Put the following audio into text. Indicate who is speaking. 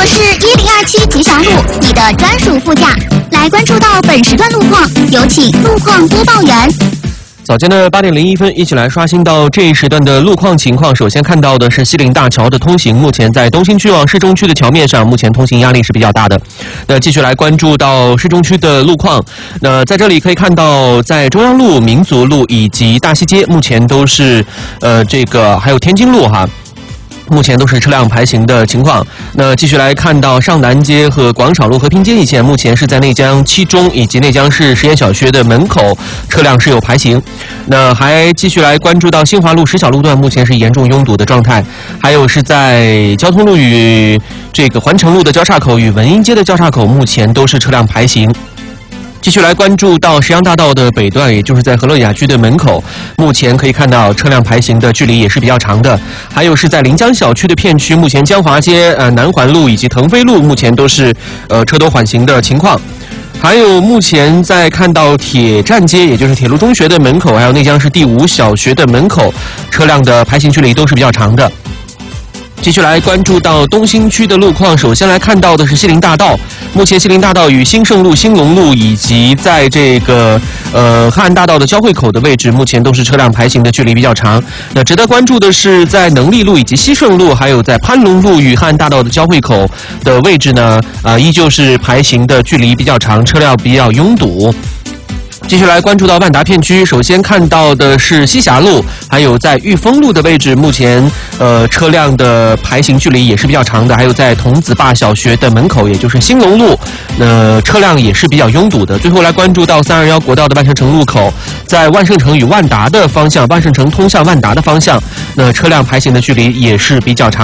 Speaker 1: 我是1027吉祥路，你的专属副驾。来关注到本时段路况，有请路况播报员。
Speaker 2: 早间的8点01分，一起来刷新到这一时段的路况情况。首先看到的是西岭大桥的通行，目前在东兴区往市中区的桥面上，目前通行压力是比较大的。那继续来关注到市中区的路况。那在这里可以看到，在中央路、民族路以及大西街，目前都是还有天津路哈。目前都是车辆排行的情况。那继续来看到上南街和广场路和平街一线，目前是在内江七中以及内江市实验小学的门口，车辆是有排行。那还继续来关注到新华路石小路段，目前是严重拥堵的状态。还有是在交通路与环城路的交叉口与文英街的交叉口，目前都是车辆排行。继续来关注到石阳大道的北段，也就是在和乐雅居的门口，目前可以看到车辆排行的距离也是比较长的。还有是在临江小区的片区，目前江华街、南环路以及腾飞路目前都是车多缓行的情况。还有目前在看到铁站街，也就是铁路中学的门口，还有内江市第5小学的门口，车辆的排行距离都是比较长的。继续来关注到东兴区的路况，首先来看到的是西林大道。目前西林大道与兴盛路、兴隆路以及在汉安大道的交汇口的位置，目前都是车辆排行的距离比较长。那值得关注的是，在能力路以及西顺路，还有在潘龙路与汉安大道的交汇口的位置呢，依旧是排行的距离比较长，车辆比较拥堵。继续来关注到万达片区，首先看到的是西峡路，还有在裕丰路的位置，目前车辆的排行距离也是比较长的。还有在童子坝小学的门口，也就是兴隆路，车辆也是比较拥堵的。最后来关注到321国道的万盛城路口，在万盛城与万达的方向，万盛城通向万达的方向，车辆排行的距离也是比较长。